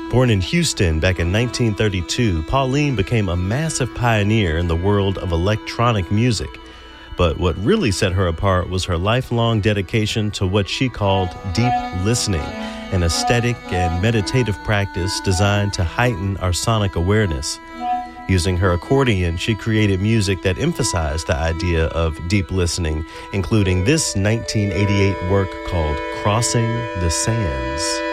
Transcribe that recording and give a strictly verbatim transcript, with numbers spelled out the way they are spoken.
Born in Houston back in nineteen thirty-two, Pauline became a massive pioneer in the world of electronic music. But what really set her apart was her lifelong dedication to what she called deep listening, an aesthetic and meditative practice designed to heighten our sonic awareness. Using her accordion, she created music that emphasized the idea of deep listening, including this nineteen eighty-eight work called Crossing the Sands.